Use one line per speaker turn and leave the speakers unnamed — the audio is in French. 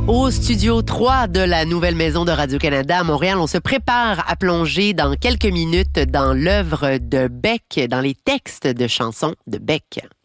Au studio 3 de la nouvelle maison de Radio-Canada à Montréal, on se prépare à plonger dans quelques minutes dans l'œuvre de Beck, dans les textes de chansons de Beck.